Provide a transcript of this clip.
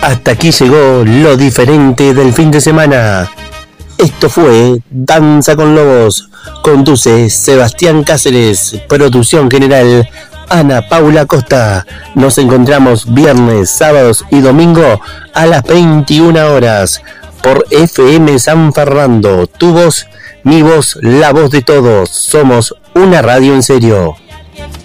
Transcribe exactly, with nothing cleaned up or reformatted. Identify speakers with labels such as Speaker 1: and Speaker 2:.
Speaker 1: Hasta aquí llegó lo diferente del fin de semana. Esto fue Danza con Lobos. Conduce Sebastián Cáceres. Producción general Ana Paula Costa. Nos encontramos viernes, sábados y domingo a las veintiuna horas por F M San Fernando. Tu voz, mi voz, la voz de todos. Somos una radio en serio.